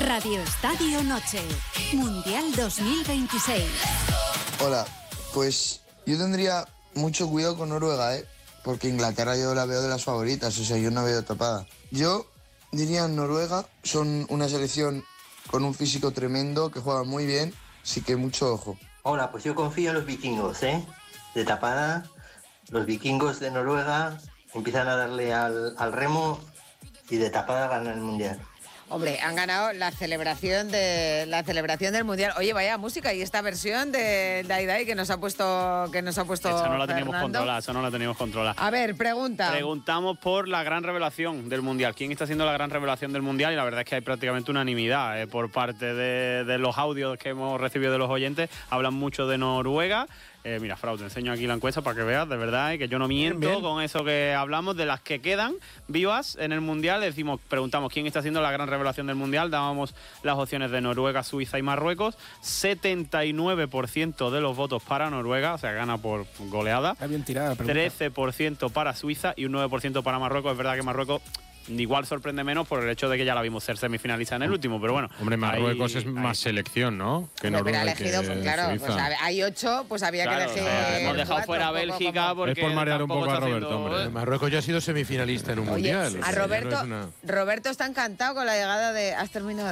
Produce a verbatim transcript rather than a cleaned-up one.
Radio Estadio Noche, Mundial dos mil veintiséis. Hola, pues yo tendría mucho cuidado con Noruega, ¿eh? Porque Inglaterra yo la veo de las favoritas, o sea, yo no veo tapada. Yo diría Noruega, son una selección con un físico tremendo, que juega muy bien, así que mucho ojo. Hola, pues yo confío en los vikingos, ¿eh? De tapada, los vikingos de Noruega empiezan a darle al, al remo y de tapada ganan el Mundial. Hombre, han ganado la celebración de la celebración del Mundial. Oye, vaya música, y esta versión de Dai Dai que nos ha puesto que nos ha puesto Esa no la teníamos Fernando. controlada, esa no la teníamos controlada. A ver, pregunta. Preguntamos por la gran revelación del Mundial. ¿Quién está haciendo la gran revelación del Mundial? Y la verdad es que hay prácticamente unanimidad eh, por parte de, de los audios que hemos recibido de los oyentes. Hablan mucho de Noruega. Eh, mira, Frau, te enseño aquí la encuesta para que veas, de verdad, eh, que yo no miento bien, bien. con eso que hablamos. De las que quedan vivas en el Mundial, decimos, preguntamos quién está haciendo la gran revelación del Mundial. Dábamos las opciones de Noruega, Suiza y Marruecos. setenta y nueve por ciento de los votos para Noruega, o sea, gana por goleada. Está bien tirada la pregunta. trece por ciento para Suiza y un nueve por ciento para Marruecos. Es verdad que Marruecos igual sorprende menos por el hecho de que ya la vimos ser semifinalista en el último, pero bueno. Hombre, Marruecos ahí, es más ahí. selección, ¿no? Que Hombre, Noruega, pero ha elegido, que pues, claro, Suiza. pues hay ocho, pues había Claro, que elegir. o sea, hemos dejado cuatro, fuera a un poco Bélgica como- porque Es por marear un tampoco poco a está Roberto, haciendo- hombre. Marruecos ya ha sido semifinalista en un Oye, mundial. a o sea, Roberto, ya no es una- Roberto está encantado con la llegada de. ¿Has terminado?